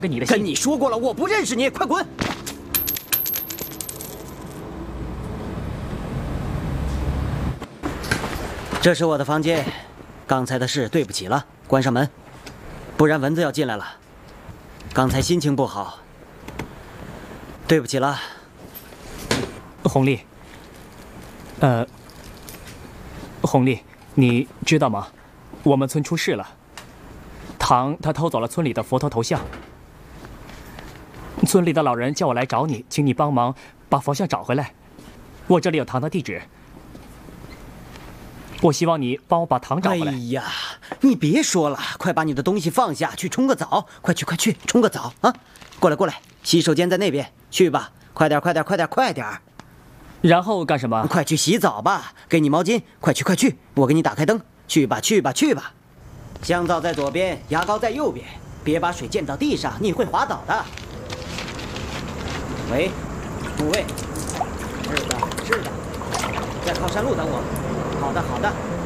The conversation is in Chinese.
跟你的信。 跟你说过了，我不认识你，快滚！这是我的房间，刚才的事对不起了，关上门，不然蚊子要进来了。刚才心情不好，对不起了。 红丽，红丽，你知道吗？我们村出事了，唐他偷走了村里的佛陀头像。村里的老人叫我来找你，请你帮忙把佛像找回来。我这里有唐的地址，我希望你帮我把唐找回来。 哎呀，你别说了，快把你的东西放下，去冲个澡，快去快去，冲个澡啊！过来过来，洗手间在那边，去吧，快点快点快点快点！ 然后干什么？ 快去洗澡吧，给你毛巾，快去快去，我给你打开灯，去吧去吧去吧。香皂在左边，牙膏在右边，别把水溅到地上，你会滑倒的。喂，护卫，是的，是的，在靠山路等我。好的，好的。